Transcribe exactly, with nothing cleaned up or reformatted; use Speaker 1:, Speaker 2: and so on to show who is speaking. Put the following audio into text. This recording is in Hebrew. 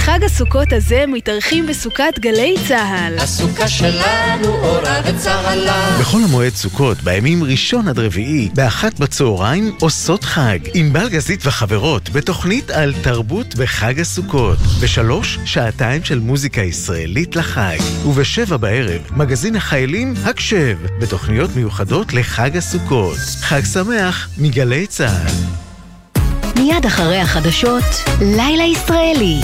Speaker 1: בחג הסוכות הזה מתארחים בסוכת גלי צהל.
Speaker 2: הסוכה שלנו אורה וצהלה.
Speaker 3: בכל המועד סוכות, בימים ראשון עד רביעי, באחת בצהריים עושות חג. עם בלגזית וחברות, בתוכנית על תרבות בחג הסוכות. בשלוש, שעתיים של מוזיקה ישראלית לחג. ובשבע בערב, מגזין החיילים הקשב, בתוכניות מיוחדות לחג הסוכות. חג שמח מגלי צהל.
Speaker 4: מיד אחרי החדשות, לילה ישראלי.